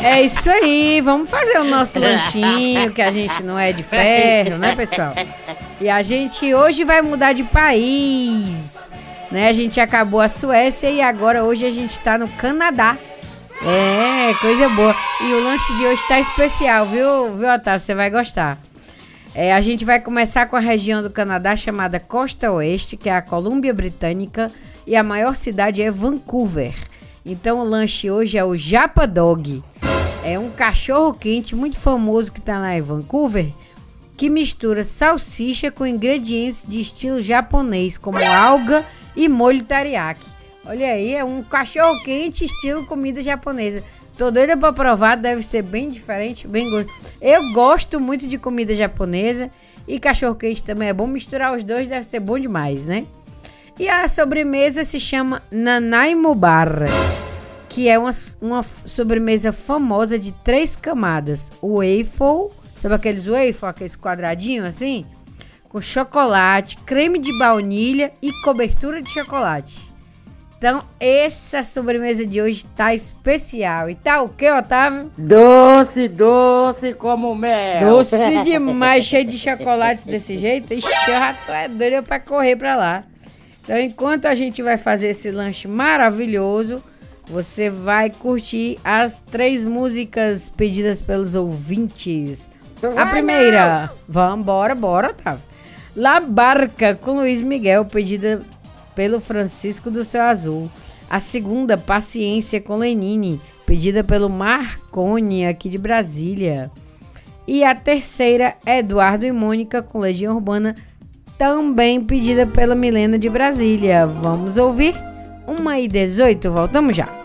É isso aí, vamos fazer o nosso lanchinho, que a gente não é de ferro, né, pessoal? E a gente hoje vai mudar de país, né? A gente acabou a Suécia e agora hoje a gente tá no Canadá. É, coisa boa. E o lanche de hoje tá especial, viu, Otávio? Você vai gostar. A gente vai começar com a região do Canadá chamada Costa Oeste, que é a Colômbia Britânica, e a maior cidade é Vancouver. Então o lanche hoje é o Japa Dog. É um cachorro quente muito famoso que está lá em Vancouver, que mistura salsicha com ingredientes de estilo japonês, como alga e molho teriyaki. Olha aí, é um cachorro quente estilo comida japonesa. Tô doida pra provar, deve ser bem diferente, bem gostoso. Eu gosto muito de comida japonesa e cachorro quente também é bom. Misturar os dois deve ser bom demais, né? E a sobremesa se chama Nanaimo Bar, que é uma sobremesa famosa de 3 camadas. Waffle, sabe aqueles waffle, aqueles quadradinhos assim? Com chocolate, creme de baunilha e cobertura de chocolate. Então, essa sobremesa de hoje tá especial. E tá o que, Otávio? Doce, doce como mel. Doce demais, cheio de chocolate desse jeito. Ixi, eu já tô doido pra correr pra lá. Então, enquanto a gente vai fazer esse lanche maravilhoso, você vai curtir as 3 músicas pedidas pelos ouvintes. A primeira, bora, Otávio. La Barca, com Luiz Miguel, pedida pelo Francisco do Céu Azul. A segunda, Paciência, com Lenine, pedida pelo Marconi, aqui de Brasília. E a terceira, Eduardo e Mônica, com Legião Urbana, também pedida pela Milena de Brasília. Vamos ouvir? 1h18, voltamos já.